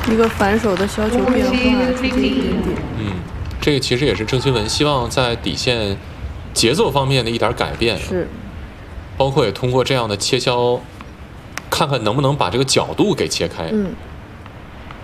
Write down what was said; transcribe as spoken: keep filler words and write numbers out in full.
一个反手的小球变化，这一点点。 嗯，这个其实也是郑钦文希望在底线节奏方面的一点改变， 是， 包括也通过这样的切削，看看能不能把这个角度给切开。 嗯。